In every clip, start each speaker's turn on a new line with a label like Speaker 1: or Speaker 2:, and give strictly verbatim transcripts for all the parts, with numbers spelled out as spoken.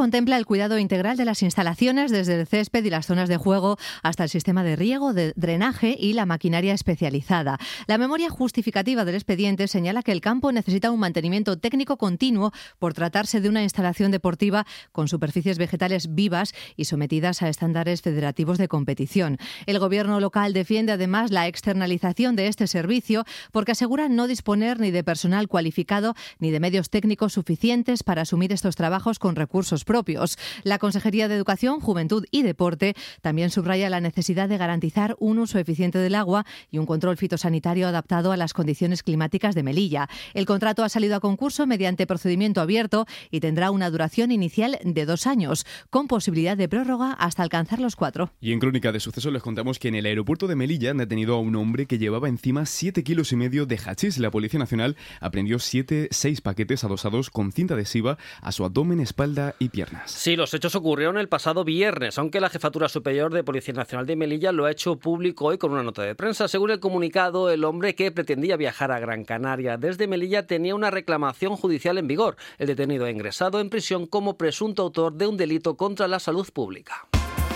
Speaker 1: contempla el cuidado integral de las instalaciones, desde el césped y las zonas de juego hasta el sistema de riego, de drenaje y la maquinaria especializada. La memoria justificativa del expediente señala que el campo necesita un mantenimiento técnico continuo por tratarse de una instalación deportiva con superficies vegetales vivas y sometidas a estándares federativos de competición. El gobierno local defiende además la externalización de este servicio porque asegura no disponer ni de personal cualificado ni de medios técnicos suficientes para asumir estos trabajos con recursos propios. La Consejería de Educación, Juventud y Deporte también subraya la necesidad de garantizar un uso eficiente del agua y un control fitosanitario adaptado a las condiciones climáticas de Melilla. El contrato ha salido a concurso mediante procedimiento abierto y tendrá una duración inicial de dos años, con posibilidad de prórroga hasta alcanzar los cuatro.
Speaker 2: Y en Crónica de Sucesos les contamos que en el aeropuerto de Melilla han detenido a un hombre que llevaba encima siete kilos y medio de hachís. La Policía Nacional aprendió siete, seis paquetes adosados con cinta adhesiva a su abdomen, espalda y piernas.
Speaker 3: Sí, los hechos ocurrieron el pasado viernes, aunque la Jefatura Superior de Policía Nacional de Melilla lo ha hecho público hoy con una nota de prensa. Según el comunicado, el hombre que pretendía viajar a Gran Canaria desde Melilla tenía una reclamación judicial en vigor. El detenido ha ingresado en prisión como presunto autor de un delito contra la salud pública.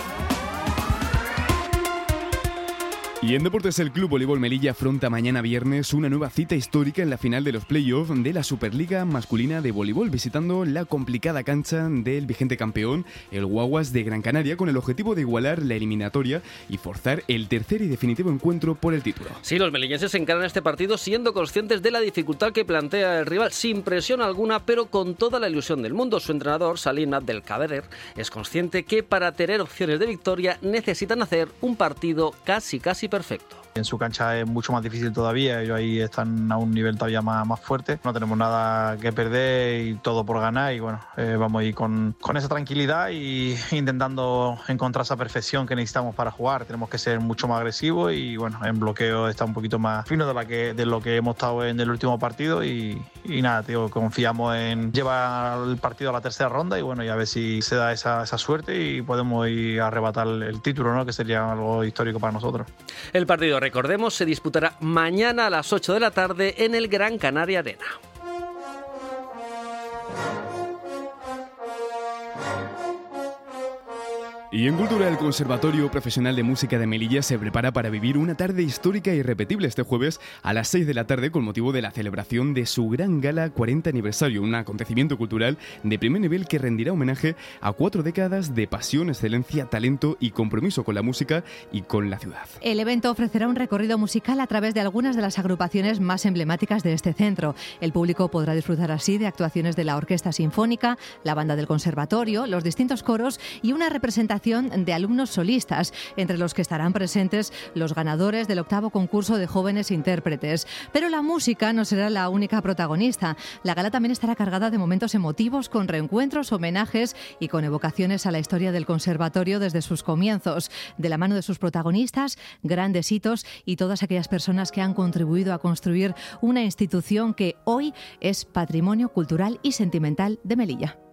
Speaker 2: Y en deportes, el Club Voleibol Melilla afronta mañana viernes una nueva cita histórica en la final de los playoffs de la Superliga Masculina de Voleibol, visitando la complicada cancha del vigente campeón, el Guaguas de Gran Canaria, con el objetivo de igualar la eliminatoria y forzar el tercer y definitivo encuentro por el título.
Speaker 3: Sí, los melillenses encaran este partido siendo conscientes de la dificultad que plantea el rival, sin presión alguna, pero con toda la ilusión del mundo. Su entrenador, Salim Abdelkader, es consciente que para tener opciones de victoria necesitan hacer un partido casi casi perfecto.
Speaker 4: En su cancha es mucho más difícil todavía, ellos ahí están a un nivel todavía más, más fuerte, no tenemos nada que perder y todo por ganar y bueno, eh, vamos a ir con, con esa tranquilidad y intentando encontrar esa perfección que necesitamos para jugar. Tenemos que ser mucho más agresivos y bueno, en bloqueo está un poquito más fino de, la que, de lo que hemos estado en el último partido y, y nada, tío, confiamos en llevar el partido a la tercera ronda y bueno, y a ver si se da esa, esa suerte y podemos ir a arrebatar el título, ¿no? Que sería algo histórico para nosotros.
Speaker 3: El partido, recordemos, se disputará mañana a las ocho de la tarde en el Gran Canaria Arena.
Speaker 2: Y en Cultura, el Conservatorio Profesional de Música de Melilla se prepara para vivir una tarde histórica e irrepetible este jueves a las seis de la tarde con motivo de la celebración de su gran gala cuarenta aniversario, un acontecimiento cultural de primer nivel que rendirá homenaje a cuatro décadas de pasión, excelencia, talento y compromiso con la música y con la ciudad.
Speaker 1: El evento ofrecerá un recorrido musical a través de algunas de las agrupaciones más emblemáticas de este centro. El público podrá disfrutar así de actuaciones de la Orquesta Sinfónica, la Banda del Conservatorio, los distintos coros y una representación de alumnos solistas, entre los que estarán presentes los ganadores del octavo concurso de jóvenes intérpretes. Pero la música no será la única protagonista. La gala también estará cargada de momentos emotivos, con reencuentros, homenajes y con evocaciones a la historia del conservatorio desde sus comienzos, de la mano de sus protagonistas, grandes hitos y todas aquellas personas que han contribuido a construir una institución que hoy es patrimonio cultural y sentimental de Melilla.